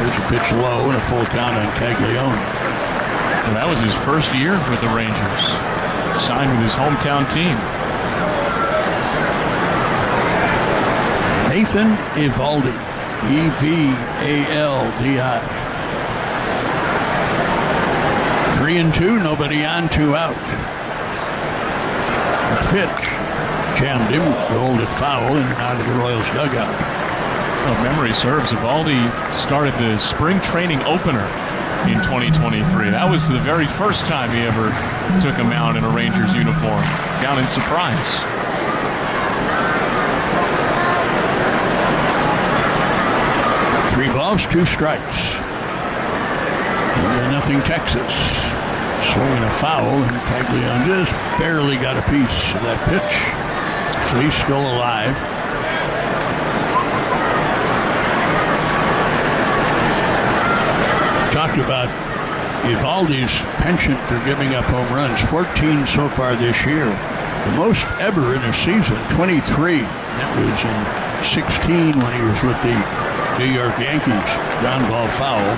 There's a pitch low and a full count on Caglione. Well, that was his first year with the Rangers. Signed with his hometown team. Nathan Eovaldi. Evaldi. 3-2, nobody on, 2 out. The pitch jammed him, rolled it foul, in and out of the Royals dugout. Well, if memory serves, Eovaldi started the spring training opener in 2023. That was the very first time he ever took a mound in a Rangers uniform, down in Surprise. Three balls, 2 strikes. 1-0 Texas. Swinging a foul, and Caglione just barely got a piece of that pitch. So he's still alive. Talked about Eovaldi's penchant for giving up home runs. 14 so far this year. The most ever in a season, 23. That was in 16 when he was with the New York Yankees. Ground ball foul.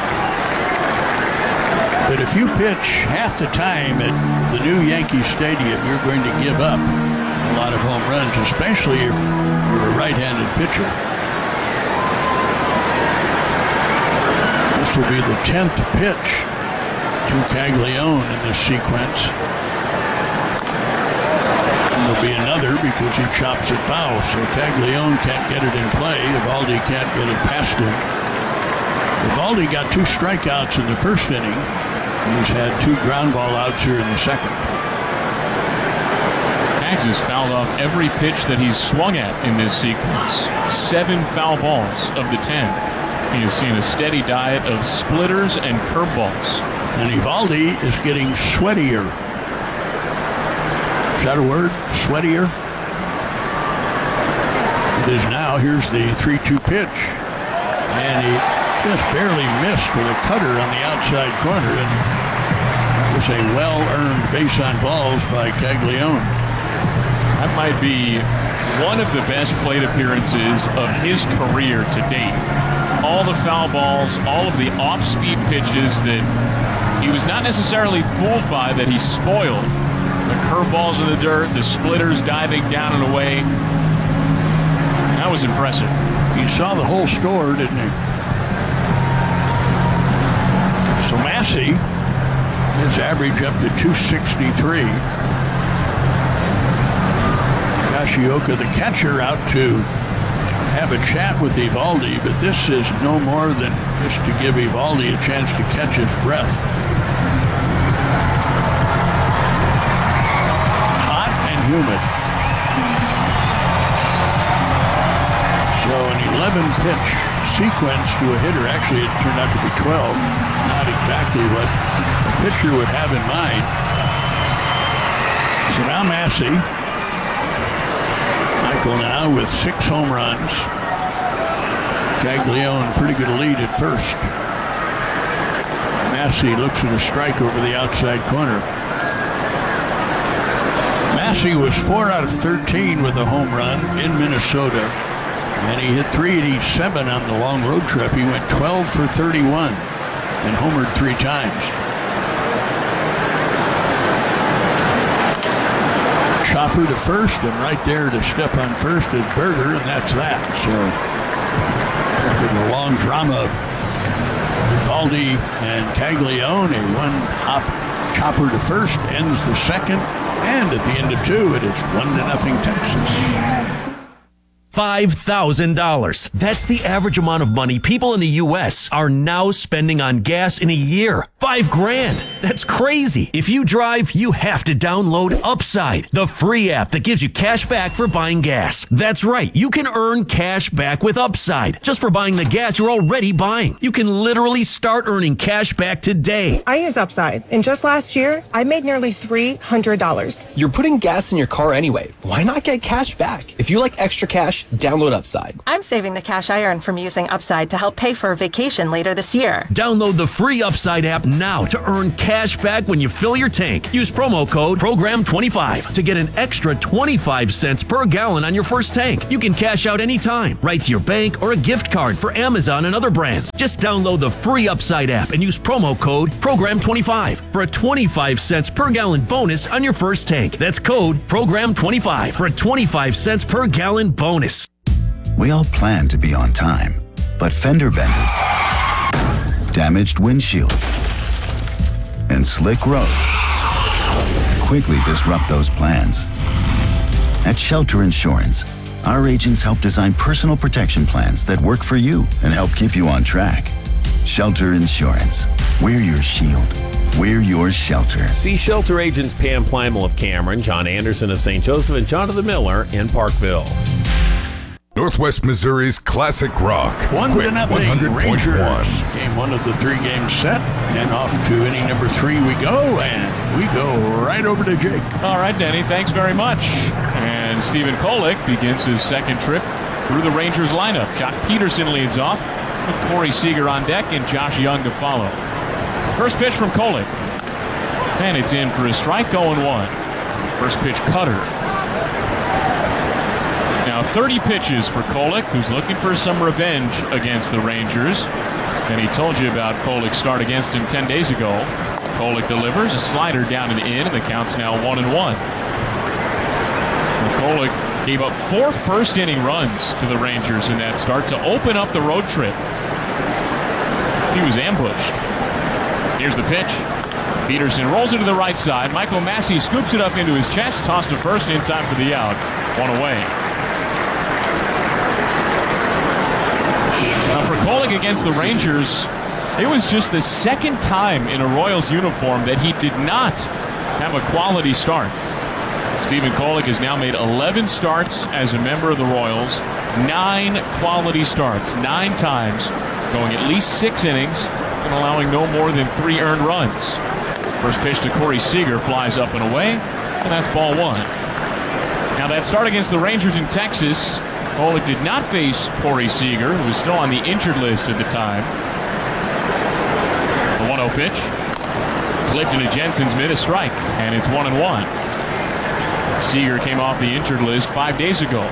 But if you pitch half the time at the new Yankee Stadium, you're going to give up a lot of home runs, especially if you're a right-handed pitcher. This will be the 10th pitch to Caglione in this sequence. And there'll be another because he chops it foul, so Caglione can't get it in play. Eovaldi can't get it past him. Eovaldi got 2 strikeouts in the first inning. He's had 2 ground ball outs here in the second. Hags has fouled off every pitch that he's swung at in this sequence. 7 foul balls of the 10. He has seen a steady diet of splitters and curveballs. And Eovaldi is getting sweatier. Is that a word? Sweatier? It is now. Here's the 3-2 pitch. And he just barely missed with a cutter on the outside corner, and that was a well-earned base on balls by Caglione. That might be one of the best plate appearances of his career to date. All the foul balls, all of the off-speed pitches that he was not necessarily fooled by, that he spoiled. The curveballs in the dirt, the splitters diving down and away. That was impressive. He saw the whole score, didn't he? So Massey, his average up to 263. Higashioka, the catcher, out to have a chat with Eovaldi, but this is no more than just to give Eovaldi a chance to catch his breath. Hot and humid. So an 11-pitch sequence to a hitter. Actually, it turned out to be 12. Not exactly what a pitcher would have in mind. So now Massey. Michael now with 6 home runs. Caglione pretty good lead at first. Massey looks at a strike over the outside corner. Massey was 4 out of 13 with a home run in Minnesota. And he hit 387 on the long road trip. He went 12 for 31 and homered 3 times. Chopper to first, and right there to step on first is Berger, and that's that. So after the long drama of Eovaldi and Caglione, one-hop chopper to first ends the second, and at the end of 2, it is 1-0 Texas. $5,000. That's the average amount of money people in the U.S. are now spending on gas in a year. $5,000. That's crazy. If you drive, you have to download Upside, the free app that gives you cash back for buying gas. That's right. You can earn cash back with Upside just for buying the gas you're already buying. You can literally start earning cash back today. I use Upside, and just last year, I made nearly $300. You're putting gas in your car anyway. Why not get cash back? If you like extra cash, cash. Download Upside. I'm saving the cash I earn from using Upside to help pay for a vacation later this year. Download the free Upside app now to earn cash back when you fill your tank. Use promo code PROGRAM25 to get an extra 25 cents per gallon on your first tank. You can cash out anytime, right to your bank or a gift card for Amazon and other brands. Just download the free Upside app and use promo code PROGRAM25 for a 25 cents per gallon bonus on your first tank. That's code PROGRAM25 for a 25 cents per gallon bonus. We all plan to be on time, but fender benders, damaged windshields, and slick roads quickly disrupt those plans. At Shelter Insurance, our agents help design personal protection plans that work for you and help keep you on track. Shelter Insurance. We're your shield. We're your shelter. See Shelter agents Pam Plymel of Cameron, John Anderson of St. Joseph, and Jonathan Miller in Parkville. Northwest Missouri's classic rock. 1-0. 100.1. Rangers. Game 1 of the 3-game set. And off to inning number 3 we go. And we go right over to Jake. All right, Denny, thanks very much. And Stephen Kolek begins his second trip through the Rangers lineup. Jock Peterson leads off with Corey Seager on deck and Josh Young to follow. First pitch from Kolek. And it's in for a strike, 0-1. First pitch cutter. Now 30 pitches for Kolek, who's looking for some revenge against the Rangers. And he told you about Kolek's start against him 10 days ago. Kolek delivers a slider down and in, and the count's now 1-1. Kolek gave up 4 first-inning runs to the Rangers in that start to open up the road trip. He was ambushed. Here's the pitch. Peterson rolls it to the right side. Michael Massey scoops it up into his chest, tossed to first in time for the out. 1 away. Now for Kolek against the Rangers, it was just the second time in a Royals uniform that he did not have a quality start. Stephen Kolek has now made 11 starts as a member of the Royals. 9 quality starts, 9 times, going at least 6 innings and allowing no more than 3 earned runs. First pitch to Corey Seager flies up and away, and that's ball 1. Now that start against the Rangers in Texas, Kolek did not face Corey Seager, who was still on the injured list at the time. The 1-0 pitch. Clipped into Jensen's mid, a strike, and it's 1-1. Seager came off the injured list 5 days ago.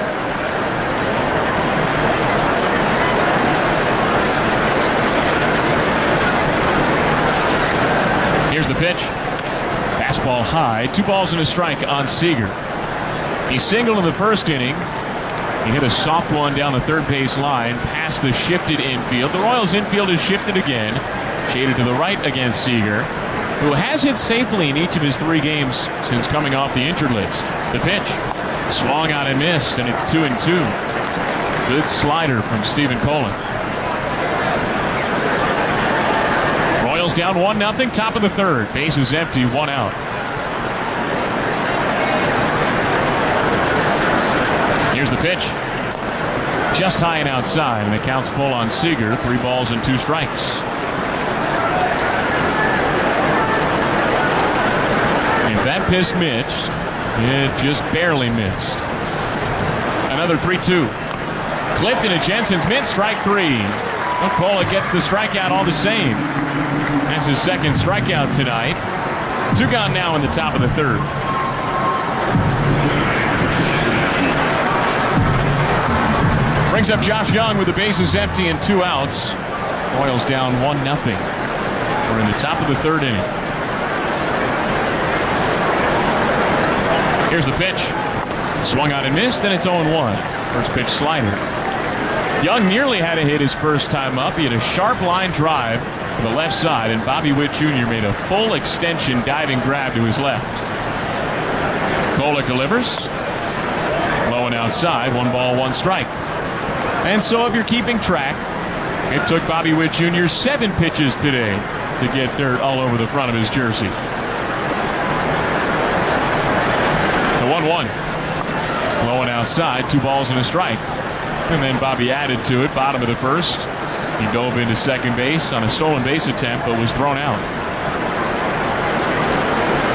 Here's the pitch. Fastball high, 2 balls and a strike on Seager. He singled in the first inning. He hit a soft one down the third base line, past the shifted infield. The Royals infield is shifted again, shaded to the right against Seager, who has hit safely in each of his 3 games since coming off the injured list. The pitch, swung out and missed, and it's 2-2. Good slider from Stephen Kolek. Royals down 1-0, top of the third. Base is empty, 1 out. Here's the pitch. Just high and outside, and the count's full on Seager. 3 balls and 2 strikes. If that pitch missed, it just barely missed. Another 3-2. Clipped into Jensen's mid, strike 3. Kolek gets the strikeout all the same. That's his second strikeout tonight. 2 gone now in the top of the third. Brings up Josh Young with the bases empty and 2 outs. Royals down 1-0. We're in the top of the third inning. Here's the pitch. Swung out and missed, then it's 0-1. First pitch slider. Young nearly had a hit his first time up. He had a sharp line drive to the left side, and Bobby Witt Jr. made a full extension diving grab to his left. Kolek delivers. Low and outside, 1 ball, 1 strike. And so if you're keeping track, it took Bobby Witt Jr. 7 pitches today to get dirt all over the front of his jersey. The 1-1. Low and outside, 2 balls and a strike. And then Bobby added to it, bottom of the first. He dove into second base on a stolen base attempt, but was thrown out.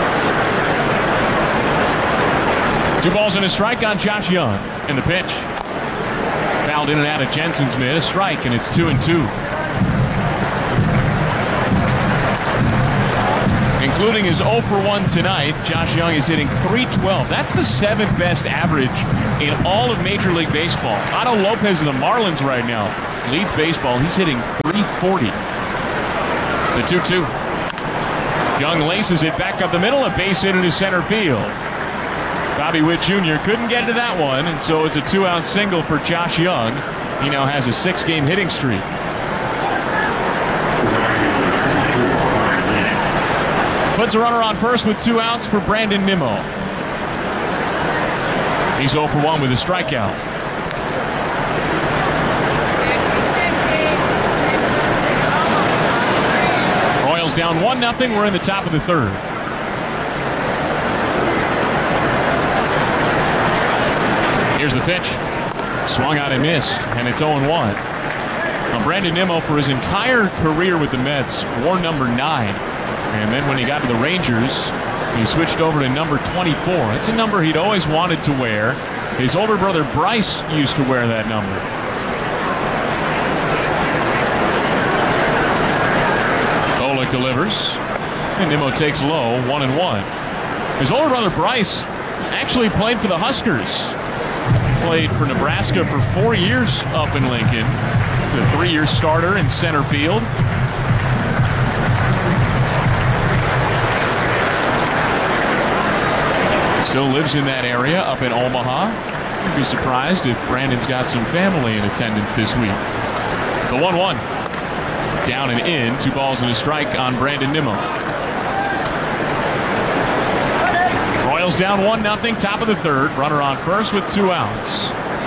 Two balls and a strike on Josh Young. And the pitch. Fouled in and out of Jensen's mid. A strike, and it's 2-2. Including his 0 for 1 tonight, Josh Young is hitting .312. That's the 7th best average in all of Major League Baseball. Otto Lopez of the Marlins right now leads baseball. He's hitting .340. The 2-2. Young laces it back up the middle, a base hit into center field. Bobby Witt Jr. couldn't get to that one, and so it's a 2-out single for Josh Young. He now has a 6-game hitting streak. Puts a runner on first with 2 outs for Brandon Nimmo. He's 0 for 1 with a strikeout. Royals down 1-0. We're in the top of the 3rd. Here's the pitch. Swung out and missed, and it's 0-1. Now, Brandon Nimmo, for his entire career with the Mets, wore number 9. And then when he got to the Rangers, he switched over to number 24. It's a number he'd always wanted to wear. His older brother Bryce used to wear that number. Golick delivers, and Nimmo takes low, 1-1. His older brother Bryce actually played for the Huskers. Played for Nebraska for 4 years up in Lincoln. The 3-year starter in center field. Still lives in that area up in Omaha. You'd be surprised if Brandon's got some family in attendance this week. The 1-1. Down and in. 2 balls and a strike on Brandon Nimmo. Royals down 1-0. Top of the 3rd. Runner on first with 2 outs.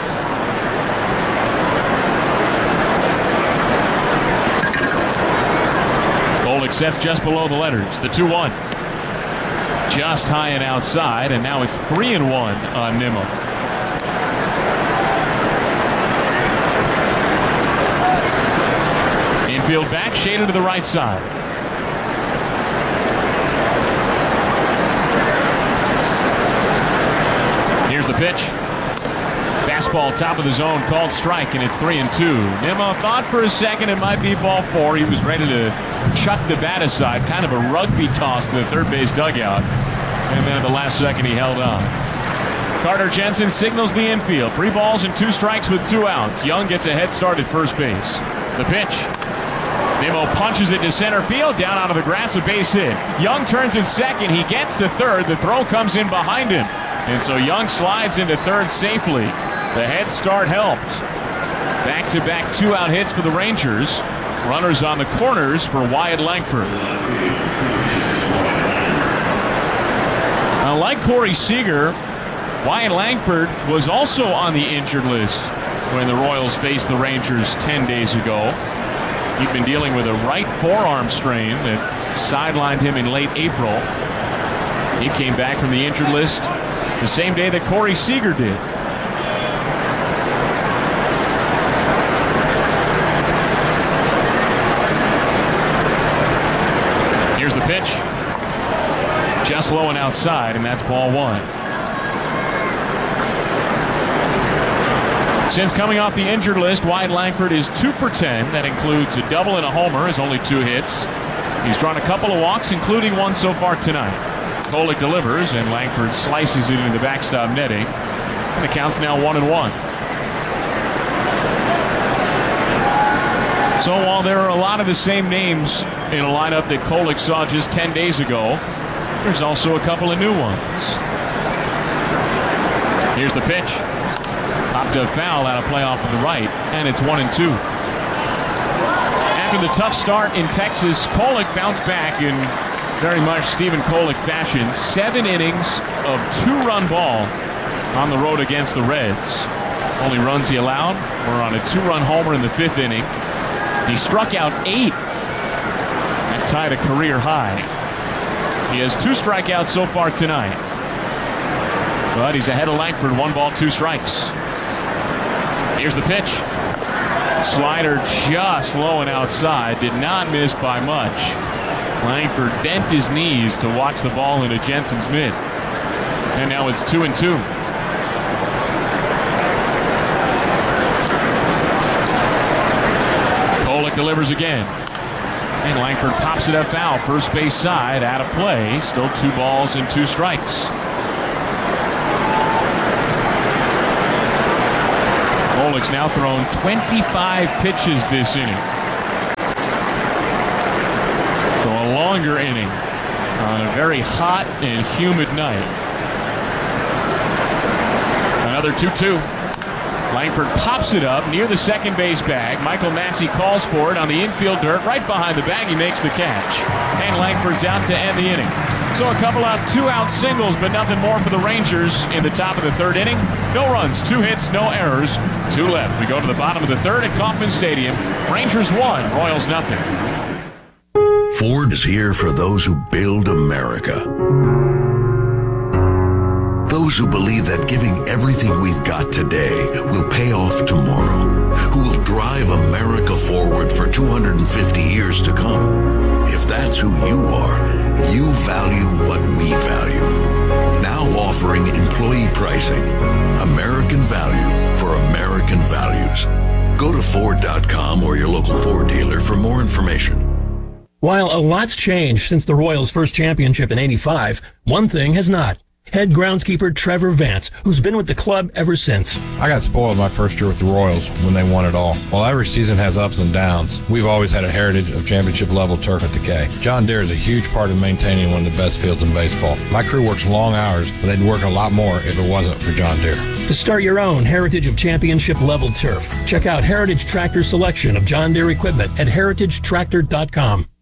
Golick sets just below the letters. The 2-1. Just high and outside, and now it's 3-1 on Nimmo. Infield back, shaded to the right side. Here's the pitch. Fastball top of the zone, called strike, and it's 3-2. Nimmo thought for a second it might be ball 4. He was ready to chuck the bat aside, kind of a rugby toss to the third base dugout. And then at the last second, he held on. Carter Jensen signals the infield. 3 balls and 2 strikes with 2 outs. Young gets a head start at first base. The pitch. Nimmo punches it to center field, down out of the grass, a base hit. Young turns at second. He gets to third. The throw comes in behind him. And so Young slides into third safely. The head start helped. Back-to-back 2-out hits for the Rangers. Runners on the corners for Wyatt Langford. Now, like Corey Seager, Wyatt Langford was also on the injured list when the Royals faced the Rangers 10 days ago. He'd been dealing with a right forearm strain that sidelined him in late April. He came back from the injured list the same day that Corey Seager did. Here's the pitch. Just low and outside, and that's ball 1. Since coming off the injured list, Wyatt Langford is 2 for 10. That includes a double and a homer, his only 2 hits. He's drawn a couple of walks, including one so far tonight. Golick delivers, and Langford slices it into the backstop netting. And the count's now 1-1. So while there are a lot of the same names in a lineup that Golick saw just 10 days ago, there's also a couple of new ones. Here's the pitch. Popped a foul out of play off of the right, and it's 1-2. After the tough start in Texas, Golick bounced back in very much Stephen Golick fashion. 7 innings of 2-run ball on the road against the Reds. Only runs he allowed were on a 2-run homer in the 5th inning. He struck out 8. That tied a career high. He has 2 strikeouts so far tonight. But he's ahead of Langford, 1 ball, 2 strikes. Here's the pitch. Slider just low and outside. Did not miss by much. Langford bent his knees to watch the ball into Jensen's mid. And now it's 2-2. delivers again. And Langford pops it up foul. First base side, out of play. Still 2 balls and 2 strikes. Golick's now thrown 25 pitches this inning. So a longer inning on a very hot and humid night. Another 2-2. Langford pops it up near the second base bag. Michael Massey calls for it on the infield dirt. Right behind the bag, he makes the catch. And Langford's out to end the inning. So a couple out, 2-out singles, but nothing more for the Rangers in the top of the 3rd inning. No runs, 2 hits, no errors, 2 left. We go to the bottom of the 3rd at Kauffman Stadium. Rangers 1, Royals nothing. Ford is here for those who build America. Those who believe that giving everything we've got today will pay off tomorrow. Who will drive America forward for 250 years to come. If that's who you are, you value what we value. Now offering employee pricing. American value for American values. Go to Ford.com or your local Ford dealer for more information. While a lot's changed since the Royals' first championship in '85, one thing has not. Head groundskeeper Trevor Vance, who's been with the club ever since. I got spoiled my first year with the Royals when they won it all. While every season has ups and downs, we've always had a heritage of championship-level turf at the K. John Deere is a huge part of maintaining one of the best fields in baseball. My crew works long hours, but they'd work a lot more if it wasn't for John Deere. To start your own heritage of championship-level turf, check out Heritage Tractor's selection of John Deere equipment at heritagetractor.com.